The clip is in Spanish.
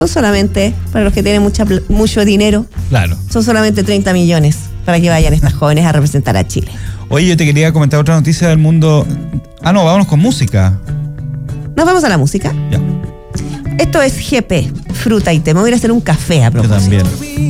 son solamente, para los que tienen mucho dinero, Claro. son solamente 30 millones para que vayan estas jóvenes a representar a Chile. Oye, yo te quería comentar otra noticia del mundo. No, vámonos con música. Nos vamos a la música. Ya. Esto es GP, fruta y té. Me voy a ir a hacer un café a Yo propósito. también.